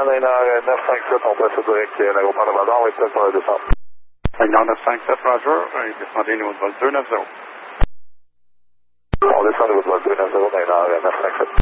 Maynard 957, on passe direct l'aéroport de Vador, on est prêt pour la descente. Maynard 957, Roger, descendez niveau de vol 290. On descend niveau de vol 290, Maynard 957.